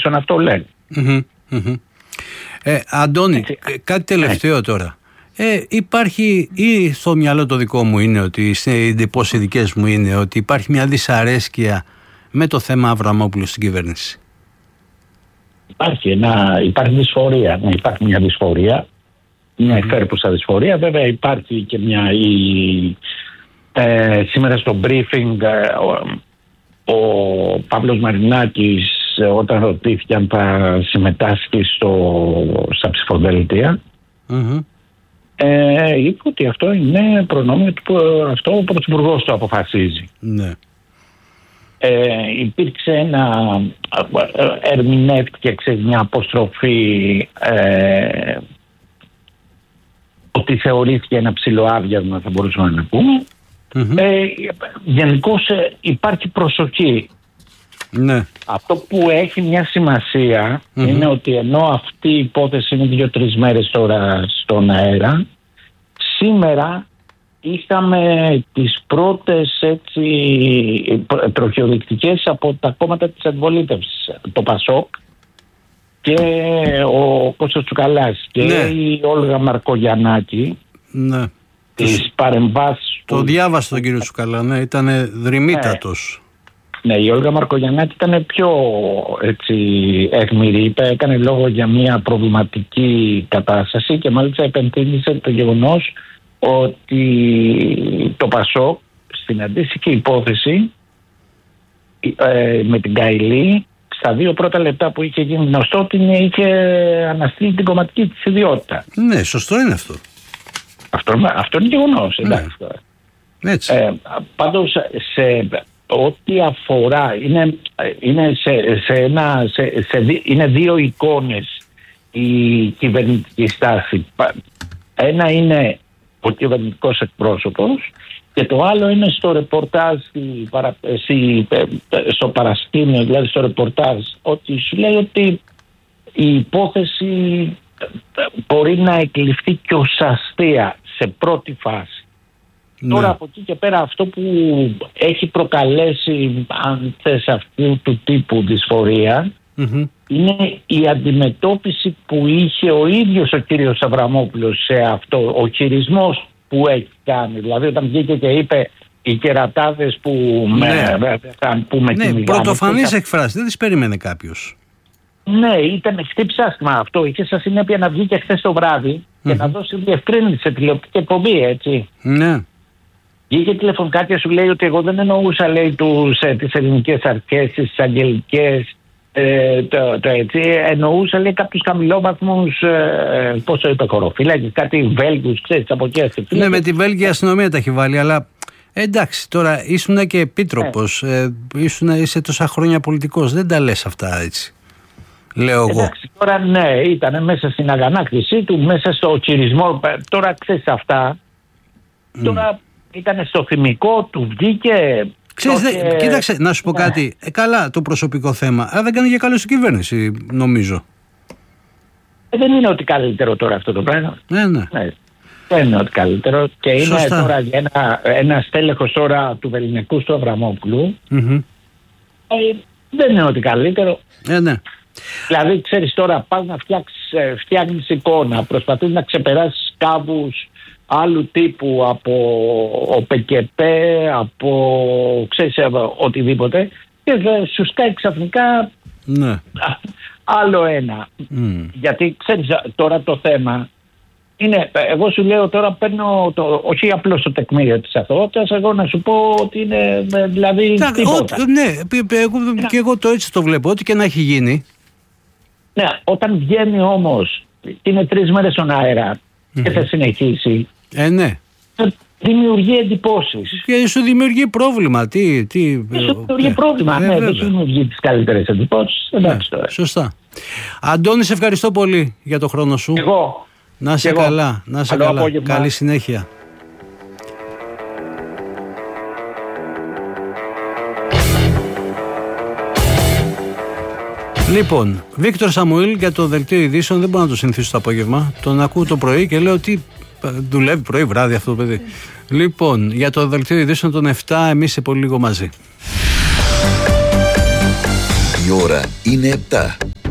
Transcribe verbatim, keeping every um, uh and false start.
τουλάχιστον αυτό λένε. Mm-hmm, mm-hmm. Ε, Αντώνη, Έτσι. κάτι τελευταίο τώρα. Ε, υπάρχει ή στο μυαλό το δικό μου είναι ότι, οι εντυπώσεις δικές μου είναι ότι υπάρχει μια δυσαρέσκεια με το θέμα Αβραμόπουλου στην κυβέρνηση. Υπάρχει, ένα, υπάρχει δυσφορία, ναι, υπάρχει μια δυσφορία, μια υφέρπουσα δυσφορία. Βέβαια υπάρχει και μια... Η, ε, σήμερα στο briefing ε, ο, ο Παύλος Μαρινάκης, όταν ρωτήθηκε αν θα συμμετάσχει στο, στα ψηφοδέλτια, mm-hmm. ε, είπε ότι αυτό είναι προνόμιο του, αυτό ο Πρωθυπουργός το αποφασίζει. Ναι. Ε, υπήρξε ένα, ερμηνεύτηκε ξέρεις, μια αποστροφή ε, ότι θεωρήθηκε ένα ψιλοάβιασμα, θα μπορούσαμε να πούμε. Mm-hmm. Ε, γενικώς ε, υπάρχει προσοχή. Ναι. Αυτό που έχει μια σημασία mm-hmm. είναι ότι ενώ αυτή η υπόθεση είναι δύο-τρεις μέρες τώρα στον αέρα, σήμερα είχαμε τις πρώτες έτσι τροχιοδεικτικές από τα κόμματα της αντιπολίτευσης, το Πασόκ και ο Κώστας Τσουκαλάς και ναι. η Όλγα Μαρκογιαννάκη, ναι. τις παρεμβάσεις το που... διάβασα τον κύριο Τσουκαλά, ναι, ήταν δρυμύτατος. Ναι. ναι, η Όλγα Μαρκογιαννάκη ήταν πιο έτσι αιχμηρή, έκανε λόγο για μια προβληματική κατάσταση και μάλιστα επενθύμησε το γεγονός ότι το Πασόκ στην αντίστοιχη υπόθεση ε, με την Καηλή στα δύο πρώτα λεπτά που είχε γίνει γνωστό την είχε αναστείλει την κομματική της ιδιότητα. Ναι, σωστό είναι αυτό. Αυτό, αυτό είναι γεγονός, εντάξει. Ναι. Έτσι. Ε, πάντως σε ό,τι αφορά είναι, είναι, σε, σε ένα, σε, σε, είναι δύο εικόνες η κυβερνητική στάση. Ένα είναι ο κυβερνητικός εκπρόσωπος και το άλλο είναι στο ρεπορτάζ, στο παρασκήνιο, δηλαδή στο ρεπορτάζ, ότι σου λέει ότι η υπόθεση μπορεί να εκλειφθεί και ως αστεία σε πρώτη φάση. Ναι. Τώρα από εκεί και πέρα αυτό που έχει προκαλέσει, αν θες, αυτού του τύπου δυσφορία mm-hmm. είναι η αντιμετώπιση που είχε ο ίδιος ο κύριος Αβραμόπουλος σε αυτό, ο χειρισμός που έχει κάνει. Δηλαδή όταν βγήκε και είπε οι κερατάδες που ναι. με, που με ναι, πρωτοφανής εκφράση, δεν τις περίμενε κάποιος. Ναι, ήταν χτύψασμα αυτό. Είχε σαν συνέπεια να βγει και χθες το βράδυ mm-hmm. και να δώσει διευκρίνηση σε τηλεοπτική εκπομπή, έτσι. Ναι. Βγήκε τηλεφωνικά και σου λέει ότι εγώ δεν εννοούσα, λέει, τους, ε, τις ελληνικές αρχές, τις αγγελικές, ε, το, το έτσι. Εννοούσα, λέει, κάποιους χαμηλόβαθμους, ε, πώς το είπε, χωροφύλακες, κάτι Βέλγους, ξέρεις, από εκεί. Ναι, με τη Βέλγια αστυνομία τα έχει βάλει, αλλά εντάξει, τώρα ήσουν και επίτροπος, ε. Ε, ήσουν, είσαι τόσα χρόνια πολιτικός, δεν τα λες αυτά έτσι. Λέω εγώ. Εντάξει, τώρα ναι, ήταν μέσα στην αγανάκτησή του, μέσα στο χειρισμό. Τώρα ξέρεις αυτά. Mm. Τώρα ήταν στο θυμικό του, βγήκε. Ξέρεις, τότε... δε, κοίταξε, να σου πω ναι. κάτι. Ε, καλά το προσωπικό θέμα. Αλλά δεν κάνει για καλό στην κυβέρνηση, νομίζω. Ε, δεν είναι ότι καλύτερο τώρα αυτό το πράγμα. Ναι, ναι. ναι. Δεν είναι ότι καλύτερο. Και είναι Σωστά. τώρα ένα, ένα στέλεχος τώρα του Βεληνικού του Αβραμόπουλου. Mm-hmm. Ε, δεν είναι ότι καλύτερο. Ε, ναι. Δηλαδή, ξέρεις τώρα, πας να φτιάξεις, φτιάχνεις εικόνα, προσπαθείς να ξεπεράσεις κάβους άλλου τύπου από ο ΠΚΠ, από ξέρεις οτιδήποτε και σου σκάει ξαφνικά ναι. άλλο ένα. Mm. Γιατί ξέρεις τώρα το θέμα είναι, εγώ σου λέω τώρα παίρνω το, όχι απλώς το τεκμήριο της αθωότητας, εγώ να σου πω ότι είναι δηλαδή Τα, τίποτα. Ο, ναι, εγώ, και εγώ το έτσι το βλέπω, ό,τι και να έχει γίνει. Ναι, όταν βγαίνει όμως, είναι τρεις μέρες στον αέρα mm-hmm. και θα συνεχίσει. Ε, ναι. Δημιουργεί εντυπώσεις. Και σου δημιουργεί πρόβλημα. Τι, τι, και σου δημιουργεί ε, πρόβλημα. Ε, ναι, δεν σου δημιουργεί τις καλύτερες εντυπώσεις. Εντάξει τώρα. Σωστά. Αντώνη, σε ευχαριστώ πολύ για το χρόνο σου. Εγώ. Να είσαι εγώ. καλά. Να είσαι καλά. Απόγευμα. Καλή συνέχεια. Λοιπόν, Βίκτορ Σαμουήλ για το δελτίο ειδήσεων δεν μπορώ να το συνηθίσω το απόγευμα. Τον ακούω το πρωί και λέω ότι δουλεύει πρωί βράδυ αυτό το παιδί. Λοιπόν, για το δελτίο ειδήσεων των εφτά, εμείς σε πολύ λίγο μαζί. Η ώρα είναι επτά.